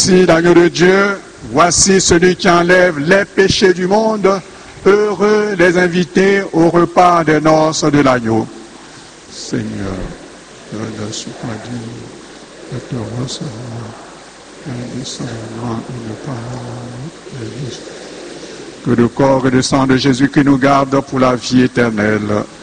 Voici l'agneau de Dieu, voici celui qui enlève les péchés du monde. Heureux les invités au repas des noces de l'agneau. Seigneur, je ne suis pas digne de te recevoir. Que le corps et le sang de Jésus qui nous garde pour la vie éternelle.